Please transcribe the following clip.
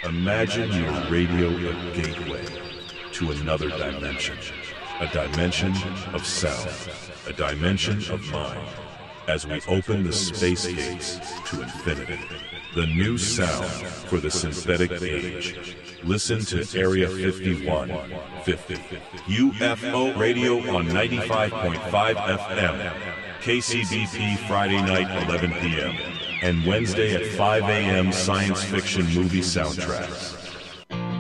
Imagine your radio a gateway to another dimension. A dimension of sound. A dimension of mind. As we open the space gates to infinity. The new sound for the synthetic age. Listen to Area 5150. UFO Radio on 95.5 FM. KCBP Friday night 11 p.m. and Wednesday at 5 a.m. science fiction movie soundtracks.